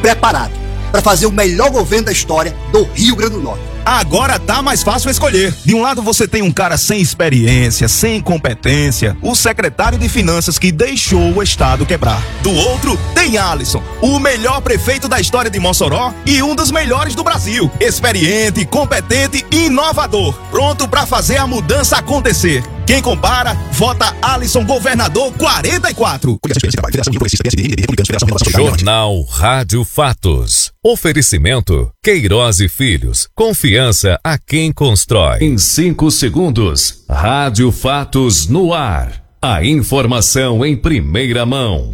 preparado para fazer o melhor governo da história do Rio Grande do Norte. Agora tá mais fácil escolher. De um lado você tem um cara sem experiência, sem competência, o secretário de Finanças que deixou o estado quebrar. Do outro tem Alisson, o melhor prefeito da história de Mossoró e um dos melhores do Brasil. Experiente, competente e inovador, pronto para fazer a mudança acontecer. Quem compara, vota Alisson Governador 44. Jornal Rádio Fatos. Oferecimento Queiroz e Filhos. Confiança a quem constrói. Em 5 segundos, Rádio Fatos no ar. A informação em primeira mão.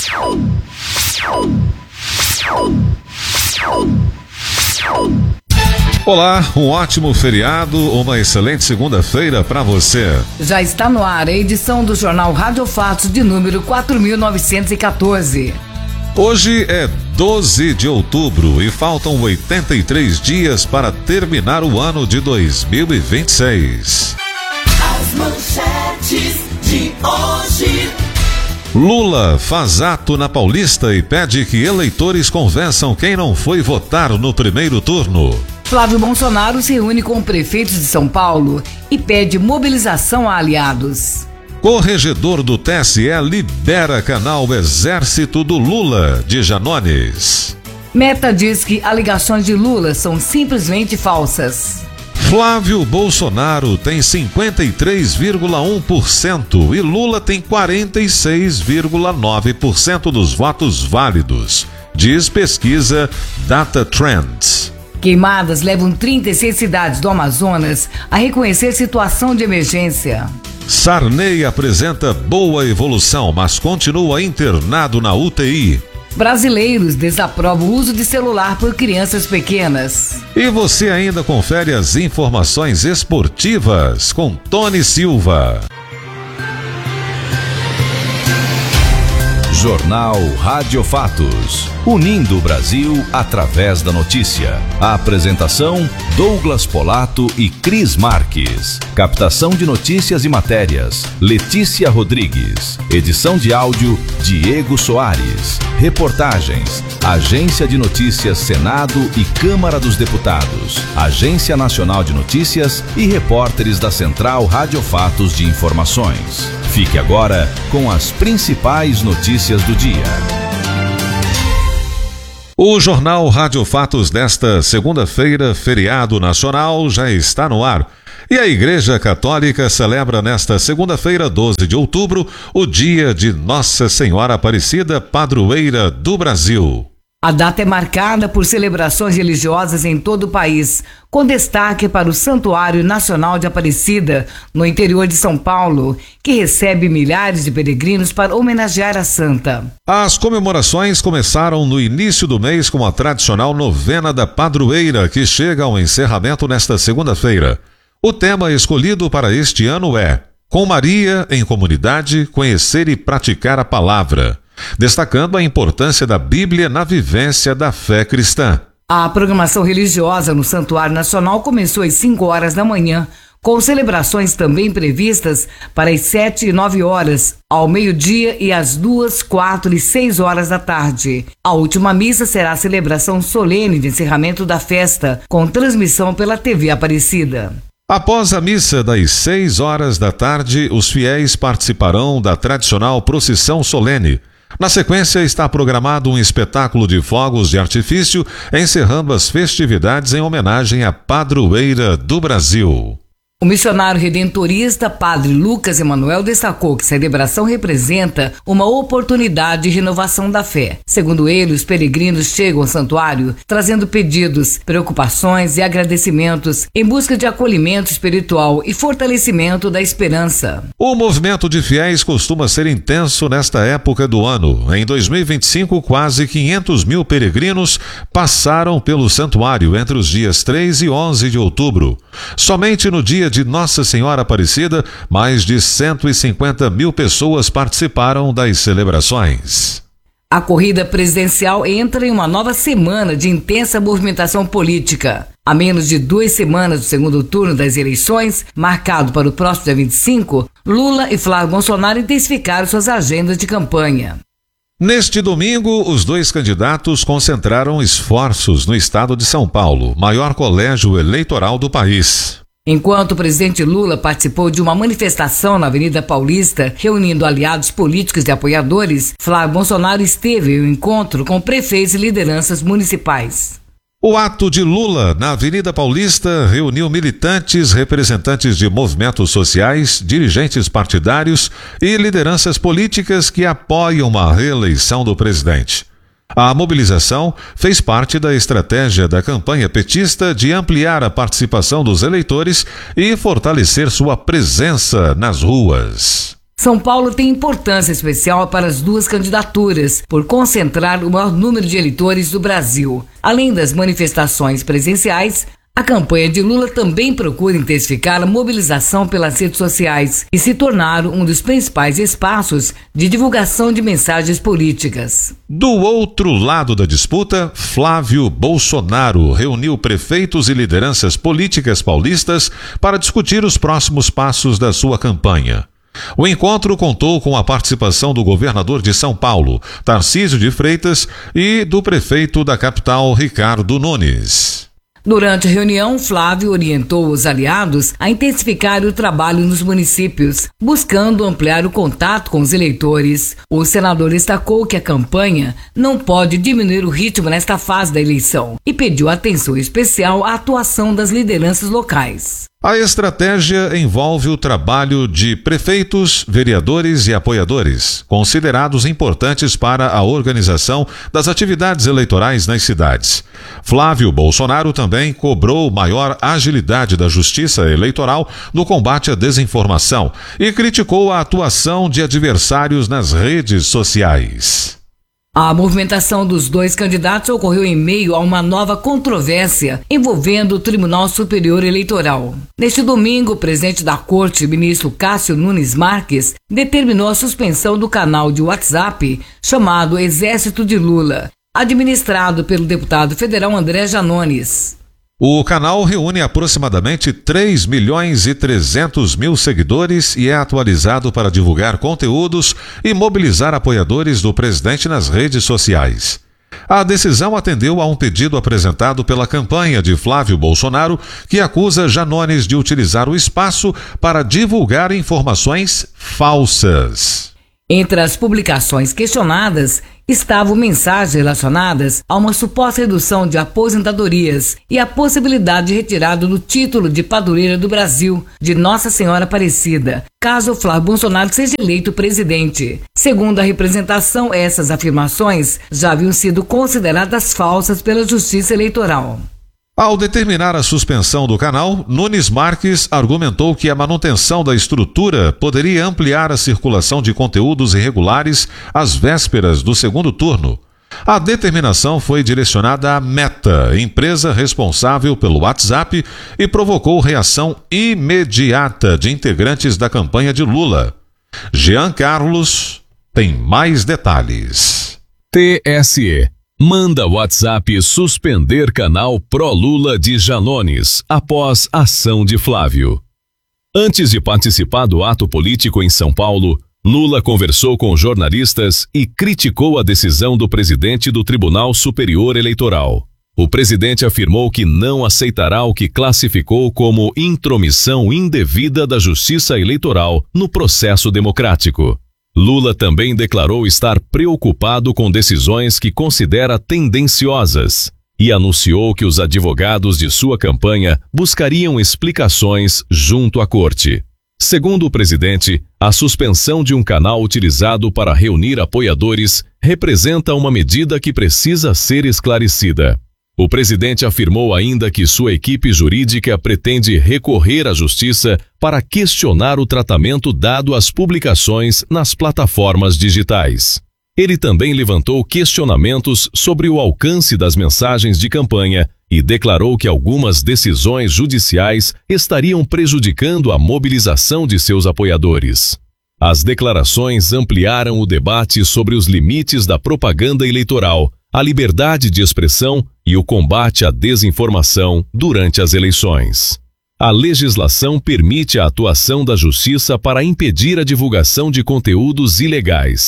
Olá, um ótimo feriado, uma excelente segunda-feira para você. Já está no ar a edição do Jornal Rádio Fatos de número 4.914. Hoje é 12 de outubro e faltam 83 dias para terminar o ano de 2026. As manchetes de hoje. Lula faz ato na Paulista e pede que eleitores convençam quem não foi votar no primeiro turno. Flávio Bolsonaro se reúne com prefeitos de São Paulo e pede mobilização a aliados. Corregedor do TSE libera canal Exército do Lula de Janones. Meta diz que alegações de Lula são simplesmente falsas. Flávio Bolsonaro tem 53,1% e Lula tem 46,9% dos votos válidos, diz pesquisa Data Trends. Queimadas levam 36 cidades do Amazonas a reconhecer situação de emergência. Sarney apresenta boa evolução, mas continua internado na UTI. Brasileiros desaprovam o uso de celular por crianças pequenas. E você ainda confere as informações esportivas com Tony Silva. Jornal Rádio Fatos. Unindo o Brasil através da notícia. A apresentação: Douglas Polato e Cris Marques. Captação de notícias e matérias: Letícia Rodrigues. Edição de áudio: Diego Soares. Reportagens: Agência de Notícias Senado e Câmara dos Deputados, Agência Nacional de Notícias e repórteres da Central Rádio Fatos de Informações. Fique agora com as principais notícias do dia. O Jornal Rádio Fatos desta segunda-feira, feriado nacional, já está no ar. E a Igreja Católica celebra nesta segunda-feira, 12 de outubro, o dia de Nossa Senhora Aparecida, padroeira do Brasil. A data é marcada por celebrações religiosas em todo o país, com destaque para o Santuário Nacional de Aparecida, no interior de São Paulo, que recebe milhares de peregrinos para homenagear a santa. As comemorações começaram no início do mês com a tradicional novena da padroeira, que chega ao encerramento nesta segunda-feira. O tema escolhido para este ano é Com Maria em Comunidade, conhecer e praticar a palavra, destacando a importância da Bíblia na vivência da fé cristã. A programação religiosa no Santuário Nacional começou às 5 horas da manhã, com celebrações também previstas para as 7 e 9 horas, ao meio-dia e às 2, 4 e 6 horas da tarde. A última missa será a celebração solene de encerramento da festa, com transmissão pela TV Aparecida. Após a missa das 6 horas da tarde, os fiéis participarão da tradicional procissão solene. Na sequência, está programado um espetáculo de fogos de artifício, encerrando as festividades em homenagem à padroeira do Brasil. O missionário redentorista Padre Lucas Emanuel destacou que a celebração representa uma oportunidade de renovação da fé. Segundo ele, os peregrinos chegam ao santuário trazendo pedidos, preocupações e agradecimentos em busca de acolhimento espiritual e fortalecimento da esperança. O movimento de fiéis costuma ser intenso nesta época do ano. Em 2025, quase 500 mil peregrinos passaram pelo santuário entre os dias 3 e 11 de outubro. Somente no dia de Nossa Senhora Aparecida, mais de 150 mil pessoas participaram das celebrações. A corrida presidencial entra em uma nova semana de intensa movimentação política. A menos de 2 semanas do segundo turno das eleições, marcado para o próximo dia 25, Lula e Flávio Bolsonaro intensificaram suas agendas de campanha. Neste domingo, os dois candidatos concentraram esforços no estado de São Paulo, maior colégio eleitoral do país. Enquanto o presidente Lula participou de uma manifestação na Avenida Paulista, reunindo aliados políticos e apoiadores, Flávio Bolsonaro esteve em um encontro com prefeitos e lideranças municipais. O ato de Lula na Avenida Paulista reuniu militantes, representantes de movimentos sociais, dirigentes partidários e lideranças políticas que apoiam a reeleição do presidente. A mobilização fez parte da estratégia da campanha petista de ampliar a participação dos eleitores e fortalecer sua presença nas ruas. São Paulo tem importância especial para as duas candidaturas, por concentrar o maior número de eleitores do Brasil. Além das manifestações presenciais, a campanha de Lula também procura intensificar a mobilização pelas redes sociais e se tornar um dos principais espaços de divulgação de mensagens políticas. Do outro lado da disputa, Flávio Bolsonaro reuniu prefeitos e lideranças políticas paulistas para discutir os próximos passos da sua campanha. O encontro contou com a participação do governador de São Paulo, Tarcísio de Freitas, e do prefeito da capital, Ricardo Nunes. Durante a reunião, Flávio orientou os aliados a intensificar o trabalho nos municípios, buscando ampliar o contato com os eleitores. O senador destacou que a campanha não pode diminuir o ritmo nesta fase da eleição e pediu atenção especial à atuação das lideranças locais. A estratégia envolve o trabalho de prefeitos, vereadores e apoiadores, considerados importantes para a organização das atividades eleitorais nas cidades. Flávio Bolsonaro também cobrou maior agilidade da Justiça Eleitoral no combate à desinformação e criticou a atuação de adversários nas redes sociais. A movimentação dos dois candidatos ocorreu em meio a uma nova controvérsia envolvendo o Tribunal Superior Eleitoral. Neste domingo, o presidente da Corte, ministro Cássio Nunes Marques, determinou a suspensão do canal de WhatsApp chamado Exército de Lula, administrado pelo deputado federal André Janones. O canal reúne aproximadamente 3.300.000 seguidores e é atualizado para divulgar conteúdos e mobilizar apoiadores do presidente nas redes sociais. A decisão atendeu a um pedido apresentado pela campanha de Flávio Bolsonaro, que acusa Janones de utilizar o espaço para divulgar informações falsas. Entre as publicações questionadas estavam mensagens relacionadas a uma suposta redução de aposentadorias e a possibilidade de retirada do título de padroeira do Brasil de Nossa Senhora Aparecida, caso Flávio Bolsonaro seja eleito presidente. Segundo a representação, essas afirmações já haviam sido consideradas falsas pela Justiça Eleitoral. Ao determinar a suspensão do canal, Nunes Marques argumentou que a manutenção da estrutura poderia ampliar a circulação de conteúdos irregulares às vésperas do segundo turno. A determinação foi direcionada à Meta, empresa responsável pelo WhatsApp, e provocou reação imediata de integrantes da campanha de Lula. Jean Carlos tem mais detalhes. TSE manda WhatsApp suspender canal pró-Lula de Janones após ação de Flávio. Antes de participar do ato político em São Paulo, Lula conversou com jornalistas e criticou a decisão do presidente do Tribunal Superior Eleitoral. O presidente afirmou que não aceitará o que classificou como intromissão indevida da Justiça Eleitoral no processo democrático. Lula também declarou estar preocupado com decisões que considera tendenciosas e anunciou que os advogados de sua campanha buscariam explicações junto à corte. Segundo o presidente, a suspensão de um canal utilizado para reunir apoiadores representa uma medida que precisa ser esclarecida. O presidente afirmou ainda que sua equipe jurídica pretende recorrer à justiça para questionar o tratamento dado às publicações nas plataformas digitais. Ele também levantou questionamentos sobre o alcance das mensagens de campanha e declarou que algumas decisões judiciais estariam prejudicando a mobilização de seus apoiadores. As declarações ampliaram o debate sobre os limites da propaganda eleitoral, a liberdade de expressão e o combate à desinformação durante as eleições. A legislação permite a atuação da Justiça para impedir a divulgação de conteúdos ilegais.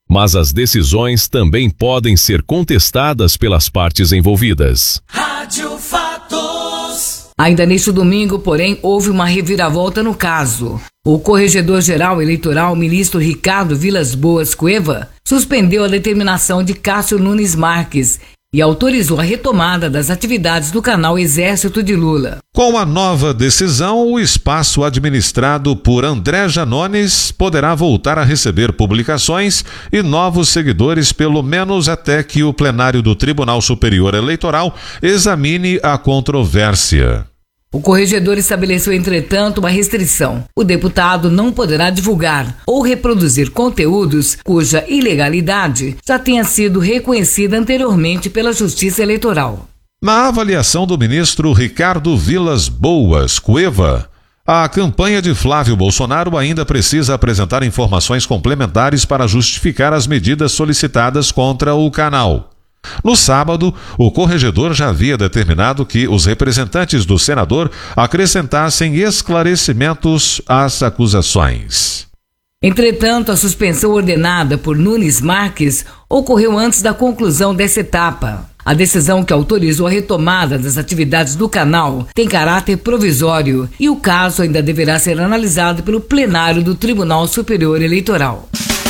Mas as decisões também podem ser contestadas pelas partes envolvidas. Rádio Fatos. Ainda neste domingo, porém, houve uma reviravolta no caso. O Corregedor-Geral Eleitoral, ministro Ricardo Vilas Boas Cueva, suspendeu a determinação de Cássio Nunes Marques e autorizou a retomada das atividades do canal Exército de Lula. Com a nova decisão, o espaço administrado por André Janones poderá voltar a receber publicações e novos seguidores, pelo menos até que o plenário do Tribunal Superior Eleitoral examine a controvérsia. O corregedor estabeleceu, entretanto, uma restrição. O deputado não poderá divulgar ou reproduzir conteúdos cuja ilegalidade já tenha sido reconhecida anteriormente pela Justiça Eleitoral. Na avaliação do ministro Ricardo Vilas Boas Cueva, a campanha de Flávio Bolsonaro ainda precisa apresentar informações complementares para justificar as medidas solicitadas contra o canal. No sábado, o corregedor já havia determinado que os representantes do senador acrescentassem esclarecimentos às acusações. Entretanto, a suspensão ordenada por Nunes Marques ocorreu antes da conclusão dessa etapa. A decisão que autorizou a retomada das atividades do canal tem caráter provisório e o caso ainda deverá ser analisado pelo plenário do Tribunal Superior Eleitoral.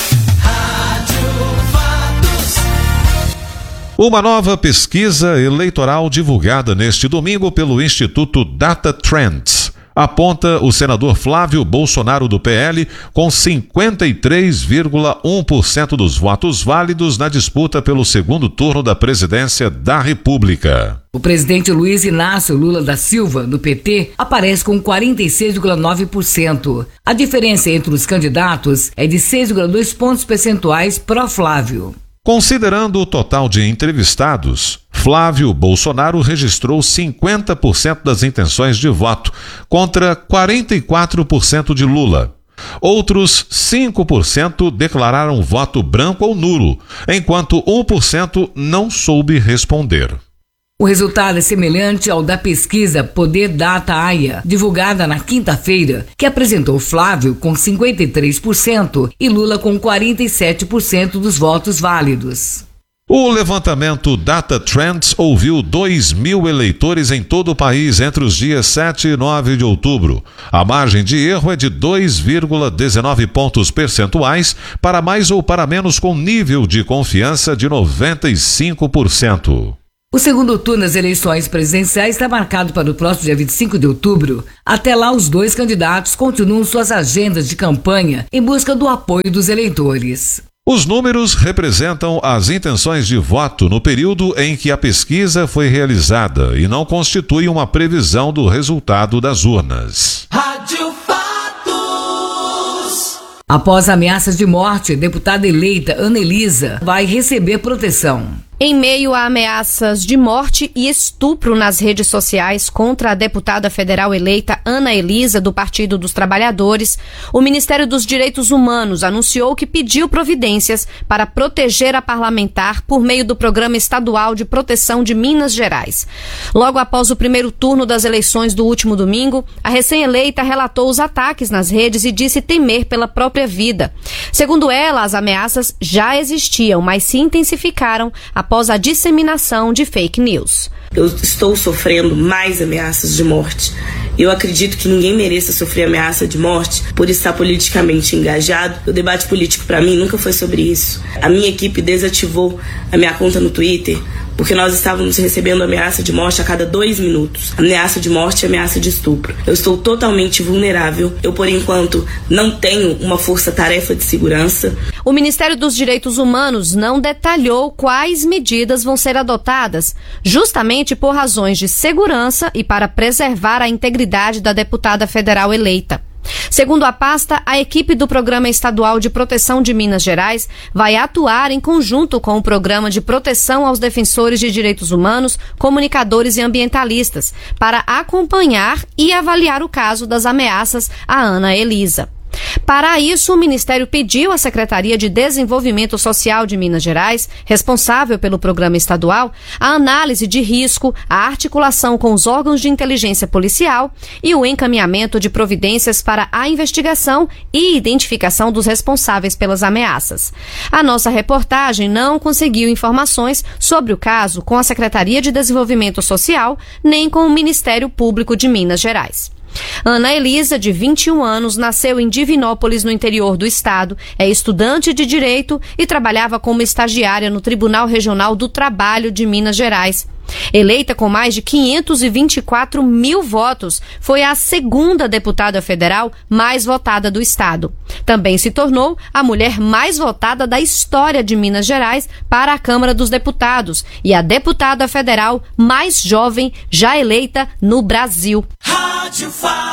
Uma nova pesquisa eleitoral divulgada neste domingo pelo Instituto Data Trends aponta o senador Flávio Bolsonaro do PL com 53,1% dos votos válidos na disputa pelo segundo turno da presidência da República. O presidente Luiz Inácio Lula da Silva, do PT, aparece com 46,9%. A diferença entre os candidatos é de 6,2 pontos percentuais pró-Flávio. Considerando o total de entrevistados, Flávio Bolsonaro registrou 50% das intenções de voto, contra 44% de Lula. Outros 5% declararam voto branco ou nulo, enquanto 1% não soube responder. O resultado é semelhante ao da pesquisa Poder Data AIA, divulgada na quinta-feira, que apresentou Flávio com 53% e Lula com 47% dos votos válidos. O levantamento Data Trends ouviu 2.000 eleitores em todo o país entre os dias 7 e 9 de outubro. A margem de erro é de 2,19 pontos percentuais para mais ou para menos, com nível de confiança de 95%. O segundo turno das eleições presidenciais está marcado para o próximo dia 25 de outubro. Até lá, os dois candidatos continuam suas agendas de campanha em busca do apoio dos eleitores. Os números representam as intenções de voto no período em que a pesquisa foi realizada e não constituem uma previsão do resultado das urnas. Rádio Fatos. Após ameaças de morte, a deputada eleita Ana Elisa vai receber proteção. Em meio a ameaças de morte e estupro nas redes sociais contra a deputada federal eleita Ana Elisa, do Partido dos Trabalhadores, o Ministério dos Direitos Humanos anunciou que pediu providências para proteger a parlamentar por meio do Programa Estadual de Proteção de Minas Gerais. Logo após o primeiro turno das eleições do último domingo, a recém-eleita relatou os ataques nas redes e disse temer pela própria vida. Segundo ela, as ameaças já existiam, mas se intensificaram após a disseminação de fake news. Eu estou sofrendo mais ameaças de morte. Eu acredito que ninguém mereça sofrer ameaça de morte por estar politicamente engajado. O debate político para mim nunca foi sobre isso. A minha equipe desativou a minha conta no Twitter porque nós estávamos recebendo ameaça de morte a cada 2 minutos. Ameaça de morte e ameaça de estupro. Eu estou totalmente vulnerável. Eu, por enquanto, não tenho uma força-tarefa de segurança. O Ministério dos Direitos Humanos não detalhou quais medidas vão ser adotadas, justamente por razões de segurança e para preservar a integridade da deputada federal eleita. Segundo a pasta, a equipe do Programa Estadual de Proteção de Minas Gerais vai atuar em conjunto com o Programa de Proteção aos Defensores de Direitos Humanos, Comunicadores e Ambientalistas, para acompanhar e avaliar o caso das ameaças a Ana Elisa. Para isso, o Ministério pediu à Secretaria de Desenvolvimento Social de Minas Gerais, responsável pelo programa estadual, a análise de risco, a articulação com os órgãos de inteligência policial e o encaminhamento de providências para a investigação e identificação dos responsáveis pelas ameaças. A nossa reportagem não conseguiu informações sobre o caso com a Secretaria de Desenvolvimento Social nem com o Ministério Público de Minas Gerais. Ana Elisa, de 21 anos, nasceu em Divinópolis, no interior do estado, é estudante de Direito e trabalhava como estagiária no Tribunal Regional do Trabalho de Minas Gerais. Eleita com mais de 524 mil votos, foi a segunda deputada federal mais votada do estado. Também se tornou a mulher mais votada da história de Minas Gerais para a Câmara dos Deputados e a deputada federal mais jovem já eleita no Brasil. Rádio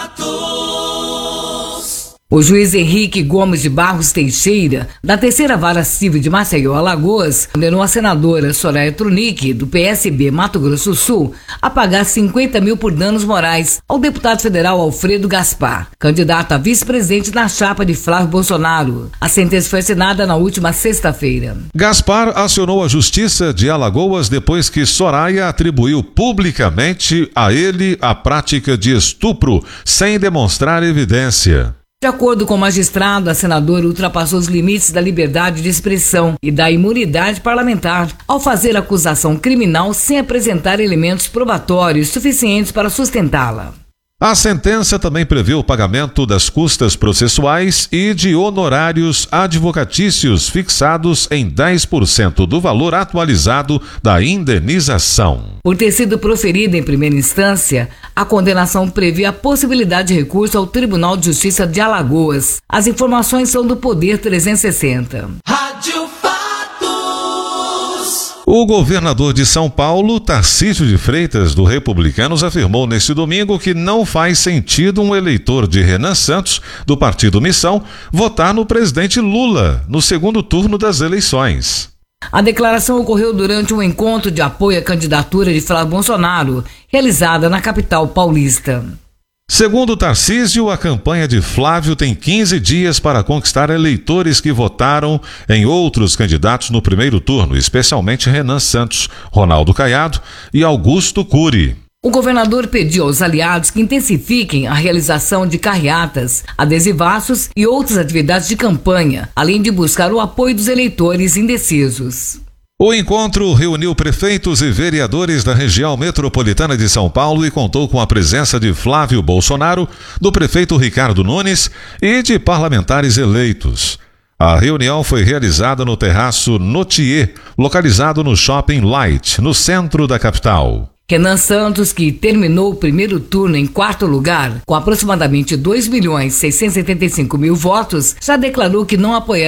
Fatos. O juiz Henrique Gomes de Barros Teixeira, da Terceira Vara Civil de Maceió, Alagoas, condenou a senadora Soraya Tronic, do PSB Mato Grosso do Sul, a pagar 50 mil por danos morais ao deputado federal Alfredo Gaspar, candidato a vice-presidente na chapa de Flávio Bolsonaro. A sentença foi assinada na última sexta-feira. Gaspar acionou a Justiça de Alagoas depois que Soraya atribuiu publicamente a ele a prática de estupro, sem demonstrar evidência. De acordo com o magistrado, a senadora ultrapassou os limites da liberdade de expressão e da imunidade parlamentar ao fazer acusação criminal sem apresentar elementos probatórios suficientes para sustentá-la. A sentença também prevê o pagamento das custas processuais e de honorários advocatícios fixados em 10% do valor atualizado da indenização. Por ter sido proferida em primeira instância, a condenação prevê a possibilidade de recurso ao Tribunal de Justiça de Alagoas. As informações são do Poder 360. Rádio Fatos. O governador de São Paulo, Tarcísio de Freitas, do Republicanos, afirmou neste domingo que não faz sentido um eleitor de Renan Santos, do Partido Missão, votar no presidente Lula no segundo turno das eleições. A declaração ocorreu durante um encontro de apoio à candidatura de Flávio Bolsonaro, realizada na capital paulista. Segundo Tarcísio, a campanha de Flávio tem 15 dias para conquistar eleitores que votaram em outros candidatos no primeiro turno, especialmente Renan Santos, Ronaldo Caiado e Augusto Cury. O governador pediu aos aliados que intensifiquem a realização de carreatas, adesivaços e outras atividades de campanha, além de buscar o apoio dos eleitores indecisos. O encontro reuniu prefeitos e vereadores da região metropolitana de São Paulo e contou com a presença de Flávio Bolsonaro, do prefeito Ricardo Nunes e de parlamentares eleitos. A reunião foi realizada no terraço Notier, localizado no Shopping Light, no centro da capital. Renan Santos, que terminou o primeiro turno em quarto lugar, com aproximadamente 2.675.000 votos, já declarou que não apoiará